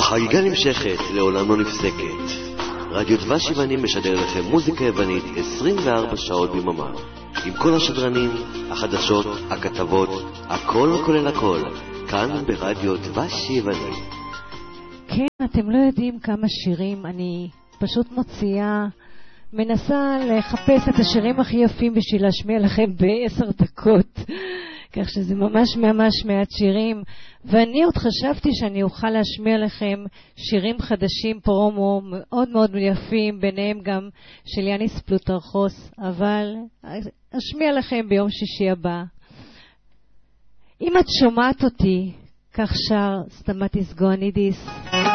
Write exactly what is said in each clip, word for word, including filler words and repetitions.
החגיגה נמשכת, לעולם לא נפסקת. רדיו דבש יווני משדר לכם מוזיקה יוונית עשרים וארבע שעות ביממה. עם כל השדרנים, החדשות, הכתבות, הכל כולל הכל. כאן ברדיו דבש יווני. כן, אתם לא יודעים כמה שירים אני פשוט מוציאה. מנסה לחפש את השירים הכי יפים בשביל להשמיע לכם בעשר דקות. כך שזה ממש ממש מעט שירים. ואני עוד חשבתי שאני אוכל להשמיע לכם שירים חדשים פרומו מאוד מאוד יפים, ביניהם גם של יאניס פלוטרכוס, אבל אשמיע לכם ביום שישי הבא. אם את שומעת אותי, כך שר סטמטיס גואנידיס.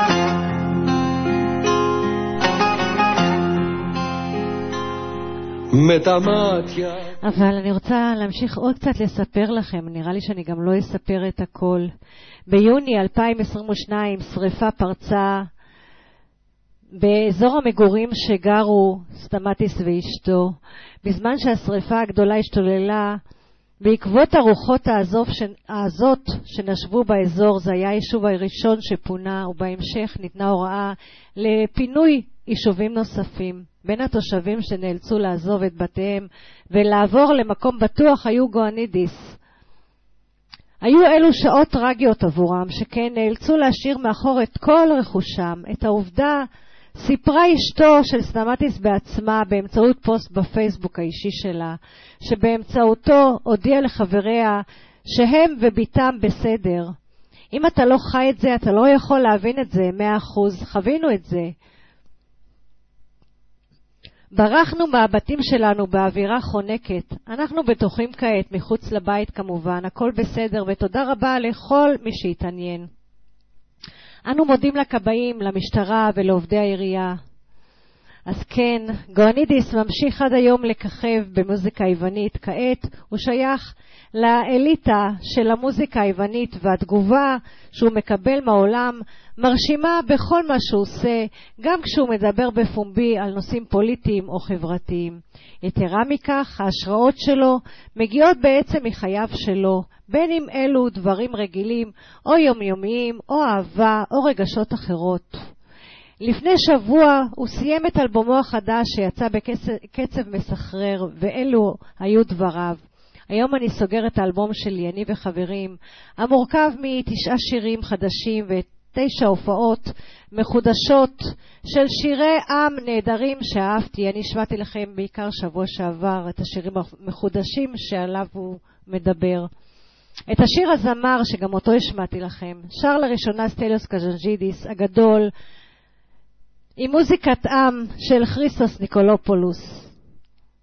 אבל אני רוצה להמשיך עוד קצת לספר לכם, נראה לי שאני גם לא אספר את הכל. ביוני אלפיים עשרים ושתיים שריפה פרצה באזור המגורים שגרו סטמטיס ואשתו. בזמן שהשריפה הגדולה השתוללה, בעקבות הרוחות העזות שנשבו באזור, זה היה היישוב הראשון שפונה, ובהמשך ניתנה הוראה לפינוי יישובים נוספים. בין התושבים שנאלצו לעזוב את בתיהם ולעבור למקום בטוח היו גואנידיס. היו אלו שעות טרגיות עבורם, שכן נאלצו להשאיר מאחור את כל רכושם. את העובדה סיפרה אשתו של סטמטיס בעצמה באמצעות פוסט בפייסבוק האישי שלה, שבאמצעותו הודיעה לחבריה שהם וביתם בסדר. אם אתה לא חי את זה, אתה לא יכול להבין את זה, מאה אחוז. חווינו את זה. ברחנו מהבתים שלנו באווירה חונקת. אנחנו בטוחים כעת, מחוץ לבית כמובן, הכל בסדר, ותודה רבה לכל מי שהתעניין. אנו מודים לכבאים, למשטרה ולעובדי העירייה. אז כן, גואנידיס ממשיך עד היום לככב במוזיקה היוונית. כעת הוא שייך לאליטה של המוזיקה היוונית, והתגובה שהוא מקבל מהעולם מרשימה בכל מה שהוא עושה, גם כשהוא מדבר בפומבי על נושאים פוליטיים או חברתיים. יתרה מכך, ההשראות שלו מגיעות בעצם מחייו שלו, בין אם אלו דברים רגילים או יומיומיים או אהבה או רגשות אחרות. לפני שבוע הוא סיים את אלבומו החדש שיצא בקצב מסחרר, ואלו היו דבריו. היום אני סוגר את האלבום שלי, אני וחברים, המורכב מתשעה שירים חדשים ותשע הופעות מחודשות של שירי עם נהדרים שאהבתי. אני השמעתי לכם בעיקר שבוע שעבר את השירים המחודשים שעליו הוא מדבר. את השיר הזמר שגם אותו השמעתי לכם, שר לראשונה סטליוס קז'נג'ידיס הגדול, עם מוזיקת עם של כריסטוס ניקולופולוס.